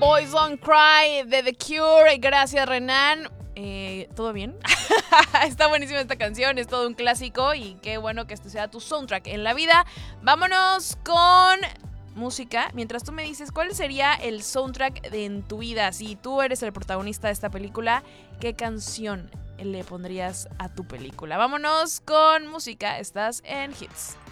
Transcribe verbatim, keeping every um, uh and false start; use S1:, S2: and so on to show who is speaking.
S1: Boys Don't Cry de The Cure. Gracias, Renan. Eh, ¿Todo bien? Está buenísima esta canción, es todo un clásico y qué bueno que este sea tu soundtrack en la vida. Vámonos con música. Mientras tú me dices cuál sería el soundtrack de en tu vida, si tú eres el protagonista de esta película, ¿qué canción le pondrías a tu película? Vámonos con música, estás en Hits.